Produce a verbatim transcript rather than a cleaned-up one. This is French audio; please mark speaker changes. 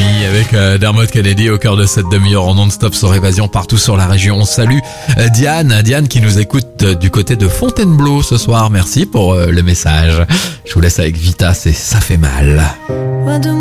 Speaker 1: Johnny avec euh, Dermot Kennedy au cœur de cette demi-heure en non-stop sur Évasion partout sur la région. On salue euh, Diane, Diane qui nous écoute euh, du côté de Fontainebleau ce soir. Merci pour euh, le message. Je vous laisse avec Vita, c'est Ça fait mal.